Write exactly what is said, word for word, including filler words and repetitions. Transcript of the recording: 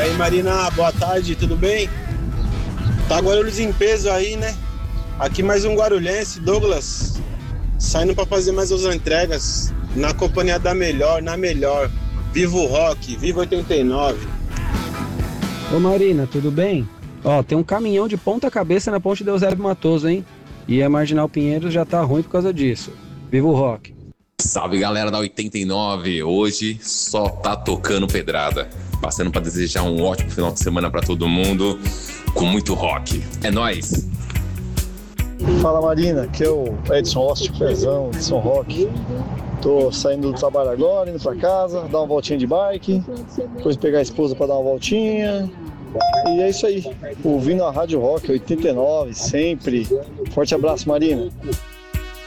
aí, Marina, boa tarde, tudo bem? Tá Guarulhos em peso aí, né? Aqui mais um guarulhense, Douglas, saindo pra fazer mais as entregas na companhia da melhor, na melhor. Viva o rock, viva oitenta e nove. Ô Marina, tudo bem? Ó, tem um caminhão de ponta cabeça na ponte de Eusébio Matoso, hein? E a Marginal Pinheiros já tá ruim por causa disso. Viva o rock. Salve galera da oitenta e nove, hoje só tá tocando pedrada. Passando pra desejar um ótimo final de semana pra todo mundo, com muito rock. É nóis! Fala Marina, aqui é o Edson Ost, pezão, Edson Rock. Tô saindo do trabalho agora, indo pra casa, dar uma voltinha de bike, depois pegar a esposa pra dar uma voltinha. E é isso aí, ouvindo a Rádio Rock oitenta e nove, sempre. Forte abraço, Marina.